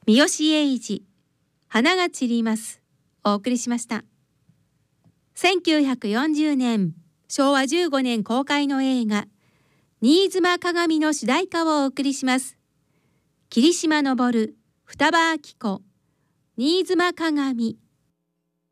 三好英治、花が散ります。お送りしました。1940年、昭和15年公開の映画、新妻鏡の主題歌をお送りします。霧島昇、双葉明子、新妻鏡。